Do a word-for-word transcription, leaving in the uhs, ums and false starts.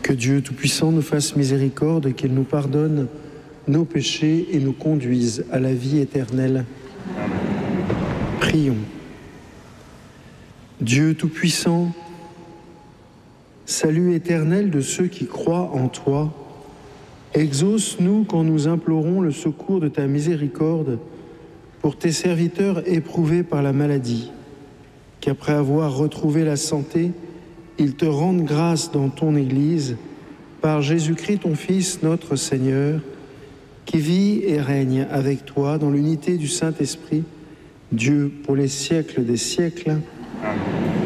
Que Dieu Tout-Puissant nous fasse miséricorde, qu'il nous pardonne nos péchés et nous conduise à la vie éternelle. Amen. Prions. Dieu Tout-Puissant, salut éternel de ceux qui croient en toi, exauce-nous quand nous implorons le secours de ta miséricorde pour tes serviteurs éprouvés par la maladie, qu'après avoir retrouvé la santé, ils te rendent grâce dans ton Église, par Jésus-Christ ton Fils, notre Seigneur, qui vit et règne avec toi dans l'unité du Saint-Esprit, Dieu pour les siècles des siècles. Amen.